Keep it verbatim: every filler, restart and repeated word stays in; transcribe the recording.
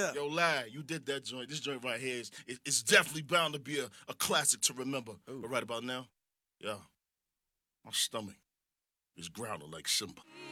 Yeah. Yo, Larry, you did that joint. This joint right here is it, it's definitely bound to be a, a classic to remember. Ooh. But right about now, yeah, my stomach is growling like Simba.